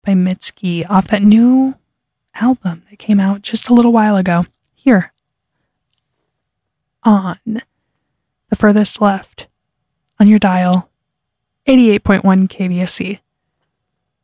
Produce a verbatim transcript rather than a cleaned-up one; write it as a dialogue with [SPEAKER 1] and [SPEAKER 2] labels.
[SPEAKER 1] by Mitski off that new album that came out just a little while ago. Here. On the furthest left on your dial, eighty-eight point one K B S C.